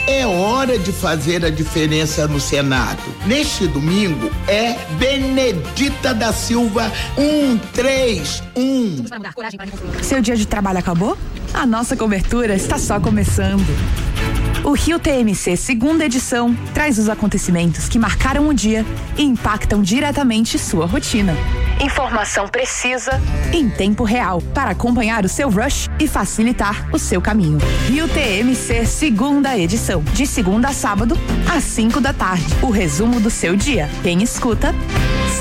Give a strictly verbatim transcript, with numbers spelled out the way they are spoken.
É hora de fazer a diferença no Senado. Neste domingo é Benedita da Silva um três um. Seu dia de trabalho acabou? A nossa cobertura está só começando. O Rio T M C segunda edição traz os acontecimentos que marcaram o dia e impactam diretamente sua rotina. Informação precisa em tempo real para acompanhar o seu rush e facilitar o seu caminho. Rio T M C segunda edição, de segunda a sábado, às cinco da tarde. O resumo do seu dia. Quem escuta